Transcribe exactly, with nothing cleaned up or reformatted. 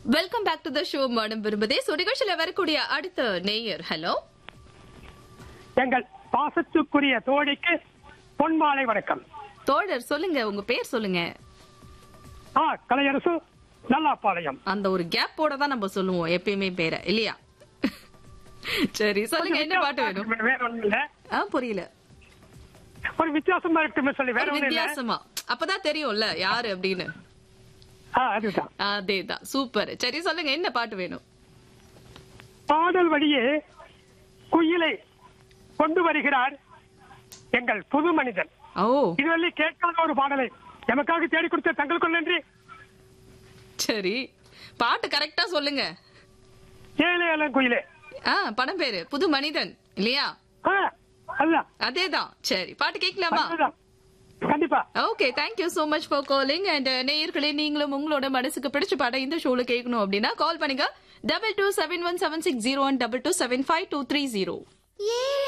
Welcome back to the show madam விரும்பதே. So நிகழ்ச்சியில வரக்கூடிய அடுத்த நேயர். ஹலோ, எங்கள் பாசத்துக்குரிய தோழிக்கு பொன்மாலை வணக்கம். தோழர் சொல்லுங்க, உங்க பேர் சொல்லுங்க. ஆ கலையரசு நல்லாப்பாளையம். அந்த ஒரு கேப் போட தான் நம்ம சொல்லுவோம் எப்பயுமே பேரை, இல்லையா? சரி சொல்லுங்க, என்ன பாட்டு வேணும்? வேற ஒண்ணும் இல்ல. ஆ புரியல. ஒரு வித்தியாசமா இருக்குன்னு சொல்லி வேற ஒண்ணும் இல்ல. வித்தியாசமா அப்பதான் தெரியும்ல யாரு அப்படின்னு. ஆ அதுதான். அதேதான், சூப்பர். சரி சொல்லுங்க, என்ன பாட்டு வேணும்? பாடல் வழியே குயிலை கொண்டு வருகிறார் எங்கள் புது மனிதன். ஓ, இதுவரை கேட்காத ஒரு பாடலை எமக்காக தேடி கொடுத்த தங்களுக்குள் நன்றி. சரி, பாட்டு கரெக்டா சொல்லுங்க. ஏழை ஏழம் குயிலே. ஆ படம் பேரு புது மனிதன் இல்லையா? ஆ அதுதான் அதேதான். சரி, பாட்டு கேட்கலாமா? அதுதான். கண்டிப்பா. Okay, thank you so much for calling. And நேயர்களே, நீங்களும் உங்களோட மனசுக்கு பிடிச்ச பாடம் இந்த ஷோல கேட்கணும் அப்படின்னா கால் பண்ணுங்க. Double two seven one seven six zero one double two seven five two three zero.